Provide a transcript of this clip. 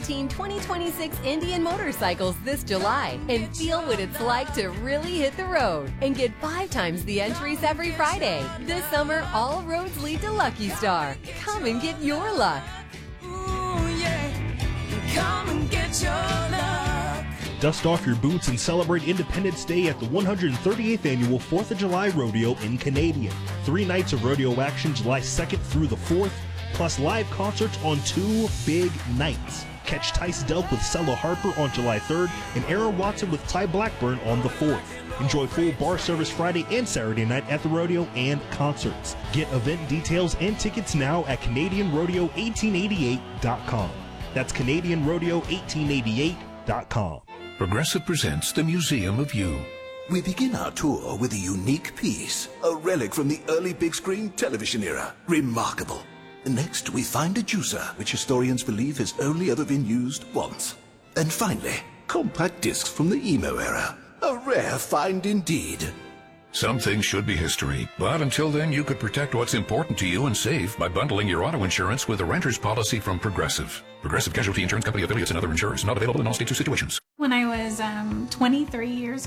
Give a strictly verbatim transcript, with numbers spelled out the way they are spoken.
eighteen twenty twenty-six Indian motorcycles this July and feel what it's like to really hit the road and get five times the entries every Friday. This summer, all roads lead to Lucky Star. Come and get your luck. Ooh, yeah. Come and get your luck. Dust off your boots and celebrate Independence Day at the one hundred thirty-eighth Annual fourth of July Rodeo in Canadian. Three nights of rodeo action July second through the fourth, plus live concerts on two big nights. Catch Tice Delp with Stella Harper on July third and Aaron Watson with Ty Blackburn on the fourth. Enjoy full bar service Friday and Saturday night at the rodeo and concerts. Get event details and tickets now at Canadian Rodeo eighteen eighty-eight dot com. That's Canadian Rodeo eighteen eighty-eight dot com. Progressive presents the Museum of You. We begin our tour with a unique piece, a relic from the early big screen television era. Remarkable. Next, we find a juicer, which historians believe has only ever been used once. And finally, compact discs from the emo era. A rare find indeed. Some things should be history, but until then you could protect what's important to you and save by bundling your auto insurance with a renter's policy from Progressive. Progressive Casualty Insurance Company affiliates and other insurers. Not available in all states or situations. When I was um, twenty-three years